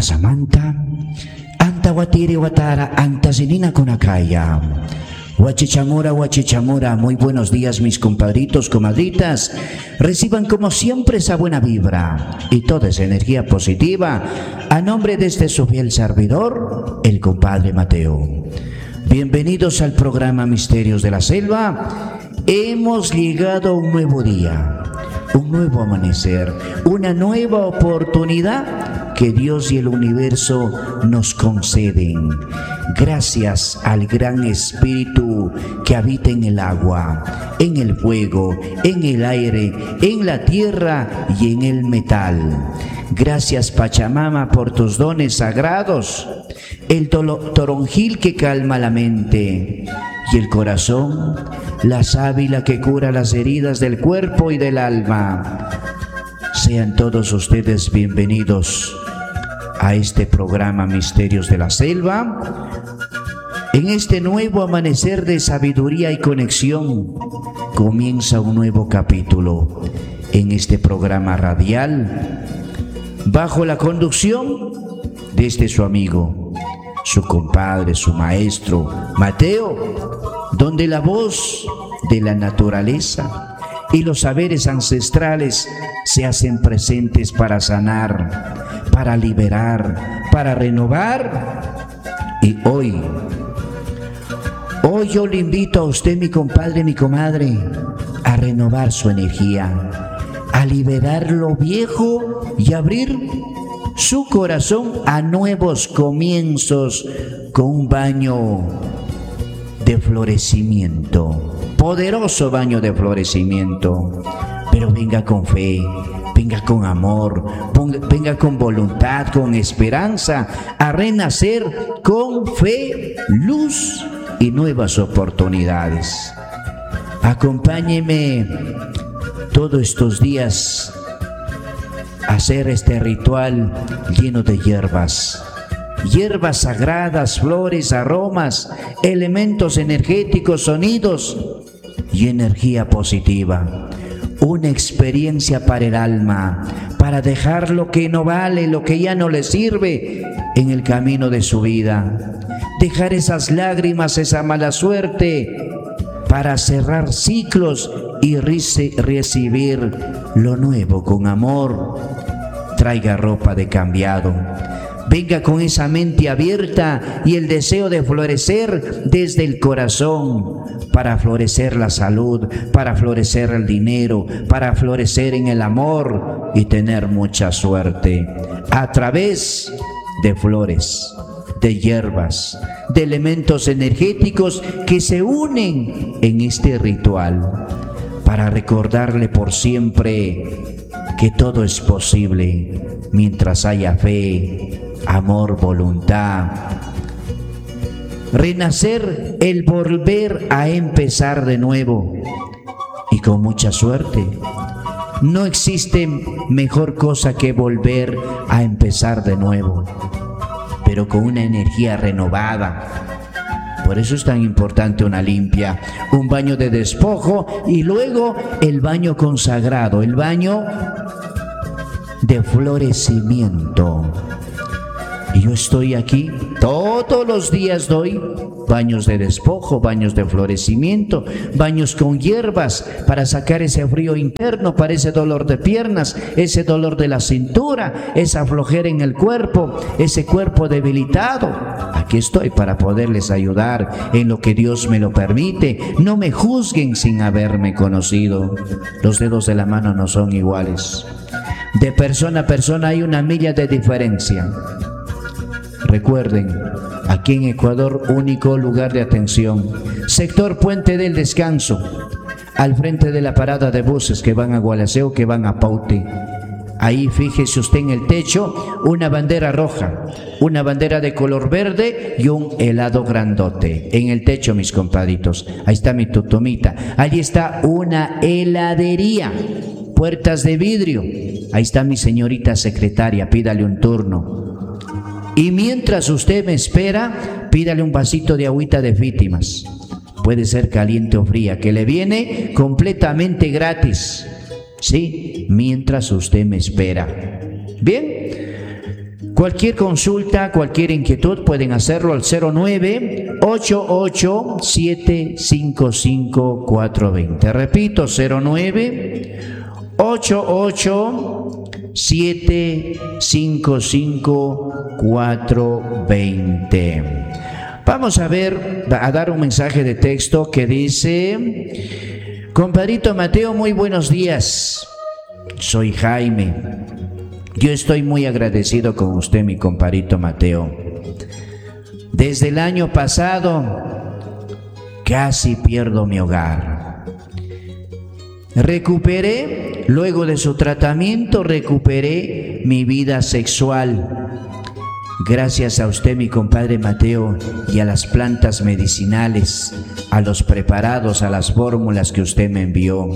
Samanta, anta watiri watara, anta sinina kunakaya. Huachichamora, muy buenos días mis compadritos, comadritas. Reciban como siempre esa buena vibra y toda esa energía positiva a nombre de este su fiel servidor, el compadre Mateo. Bienvenidos al programa Misterios de la Selva. Hemos llegado a un nuevo día, un nuevo amanecer, una nueva oportunidad que Dios y el universo nos conceden. Gracias al gran espíritu que habita en el agua, en el fuego, en el aire, en la tierra y en el metal. Gracias Pachamama por tus dones sagrados, el toronjil que calma la mente y el corazón, la sábila que cura las heridas del cuerpo y del alma. Sean todos ustedes bienvenidos a este programa Misterios de la Selva. En este nuevo amanecer de sabiduría y conexión comienza un nuevo capítulo en este programa radial bajo la conducción de este su amigo, su compadre, su maestro Mateo, donde la voz de la naturaleza y los saberes ancestrales se hacen presentes para sanar, para liberar, para renovar. Y hoy yo le invito a usted, mi compadre, mi comadre, a renovar su energía, a liberar lo viejo y abrir su corazón a nuevos comienzos con un baño de florecimiento, poderoso baño de florecimiento. Pero venga con fe, venga con amor, venga con voluntad, con esperanza, a renacer con fe, luz y nuevas oportunidades. Acompáñeme todos estos días a hacer este ritual lleno de hierbas sagradas, flores, aromas, elementos energéticos, sonidos y energía positiva. Una experiencia para el alma, para dejar lo que no vale, lo que ya no le sirve en el camino de su vida. Dejar esas lágrimas, esa mala suerte, para cerrar ciclos y recibir lo nuevo con amor. Traiga ropa de cambiado. Venga con esa mente abierta y el deseo de florecer desde el corazón, para florecer la salud, para florecer el dinero, para florecer en el amor y tener mucha suerte a través de flores, de hierbas, de elementos energéticos que se unen en este ritual para recordarle por siempre que todo es posible mientras haya fe, amor, voluntad. Renacer, el volver a empezar de nuevo y con mucha suerte. No existe mejor cosa que volver a empezar de nuevo, pero con una energía renovada. Por eso es tan importante una limpia, un baño de despojo y luego el baño consagrado, el baño de florecimiento. Y yo estoy aquí, todos los días doy baños de despojo, baños de florecimiento, baños con hierbas para sacar ese frío interno, para ese dolor de piernas, ese dolor de la cintura, esa flojera en el cuerpo, ese cuerpo debilitado. Aquí estoy para poderles ayudar en lo que Dios me lo permite. No me juzguen sin haberme conocido. Los dedos de la mano no son iguales. De persona a persona hay una milla de diferencia. Recuerden, aquí en Ecuador, único lugar de atención, sector Puente del Descanso, al frente de la parada de buses que van a Gualaceo, que van a Paute. Ahí fíjese usted en el techo una bandera roja, una bandera de color verde y un helado grandote. En el techo, mis compadritos, ahí está mi tutumita. Allí está una heladería, puertas de vidrio. Ahí está mi señorita secretaria, pídale un turno. Y mientras usted me espera, pídale un vasito de agüita de Fítimas. Puede ser caliente o fría, que le viene completamente gratis. Sí, mientras usted me espera. Bien, Cualquier consulta, cualquier inquietud pueden hacerlo al 09-88-755-420. Repito, 09-88-755-420. Vamos a dar un mensaje de texto que dice: compadrito Mateo, muy buenos días. Soy Jaime. Yo estoy muy agradecido con usted, mi compadrito Mateo. Desde el año pasado casi pierdo mi hogar. Luego de su tratamiento, recuperé mi vida sexual. Gracias a usted, mi compadre Mateo, y a las plantas medicinales, a los preparados, a las fórmulas que usted me envió.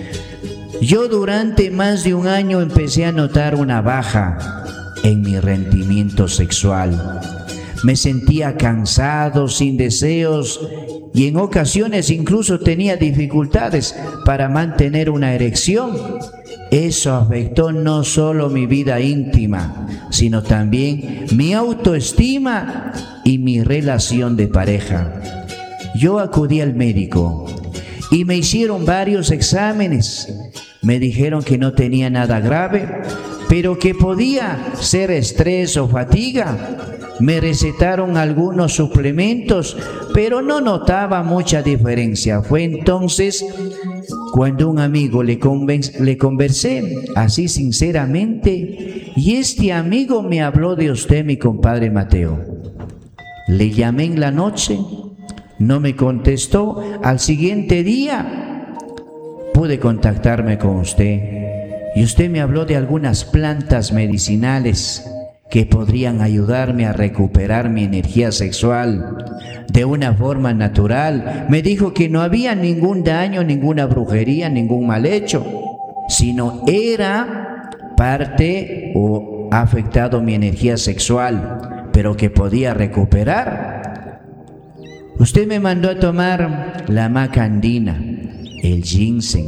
Yo durante más de un año empecé a notar una baja en mi rendimiento sexual. Me sentía cansado, sin deseos, y en ocasiones incluso tenía dificultades para mantener una erección. Eso afectó no solo mi vida íntima, sino también mi autoestima y mi relación de pareja. Yo acudí al médico y me hicieron varios exámenes. Me dijeron que no tenía nada grave, pero que podía ser estrés o fatiga. Me recetaron algunos suplementos, pero no notaba mucha diferencia. Fue entonces cuando un amigo le conversé así sinceramente, y este amigo me habló de usted, mi compadre Mateo. Le llamé en la noche, no me contestó. Al siguiente día pude contactarme con usted y usted me habló de algunas plantas medicinales que podrían ayudarme a recuperar mi energía sexual de una forma natural. Me dijo que no había ningún daño, ninguna brujería, ningún mal hecho, sino era parte o ha afectado mi energía sexual, pero que podía recuperar. Usted me mandó a tomar la maca andina, el ginseng,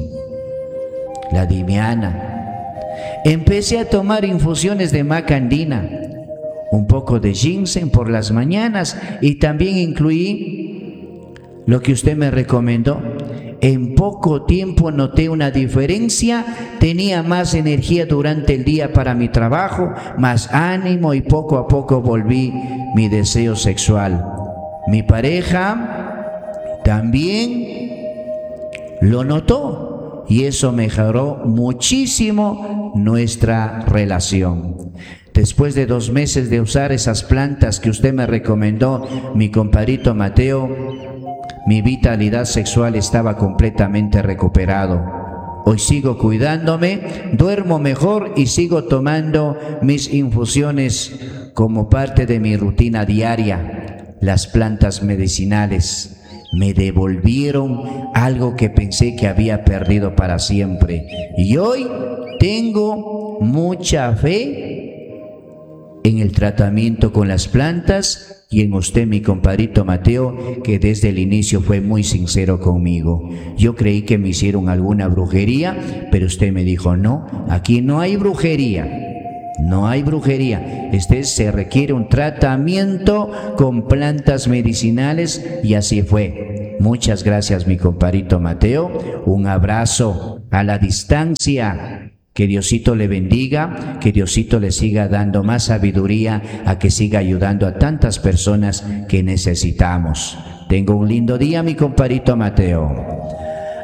la dimiana. Empecé a tomar infusiones de maca andina, un poco de ginseng por las mañanas, y también incluí lo que usted me recomendó. En poco tiempo noté una diferencia, tenía más energía durante el día para mi trabajo, más ánimo, y poco a poco volví mi deseo sexual. Mi pareja también lo notó y eso mejoró muchísimo nuestra relación. Después de 2 meses de usar esas plantas que usted me recomendó, mi compadrito Mateo, mi vitalidad sexual estaba completamente recuperado. Hoy sigo cuidándome, duermo mejor y sigo tomando mis infusiones como parte de mi rutina diaria. Las plantas medicinales me devolvieron algo que pensé que había perdido para siempre. Y hoy tengo mucha fe en el tratamiento con las plantas y en usted, mi compadrito Mateo, que desde el inicio fue muy sincero conmigo. Yo creí que me hicieron alguna brujería, pero usted me dijo: no, aquí no hay brujería. No hay brujería. Se requiere un tratamiento con plantas medicinales, y así fue. Muchas gracias, mi compadrito Mateo. Un abrazo a la distancia. Que Diosito le bendiga, que Diosito le siga dando más sabiduría, a que siga ayudando a tantas personas que necesitamos. Tenga un lindo día, mi compadrito Mateo.